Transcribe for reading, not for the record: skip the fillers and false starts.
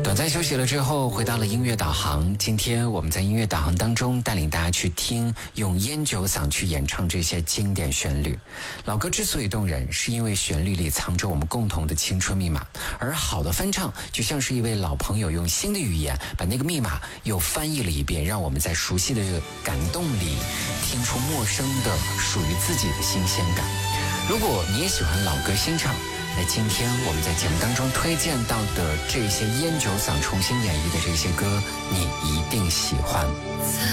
短暂休息了之后，回到了音乐导航。今天我们在音乐导航当中带领大家去听用烟酒嗓去演唱这些经典旋律。老歌之所以动人，是因为旋律里藏着我们共同的青春密码，而好的翻唱就像是一位老朋友用新的语言把那个密码又翻译了一遍，让我们在熟悉的感动里听出陌生的属于自己的新鲜感。如果你也喜欢老歌新唱，那今天我们在节目当中推荐到的这些烟酒嗓重新演绎的这些歌，你一定喜欢。